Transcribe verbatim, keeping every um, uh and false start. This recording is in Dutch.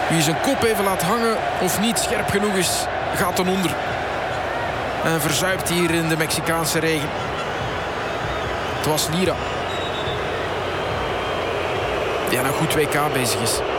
Wie zijn kop even laat hangen of niet scherp genoeg is, gaat dan onder. En verzuipt hier in de Mexicaanse regen. Het was Lira. Die aan een goed W K bezig is.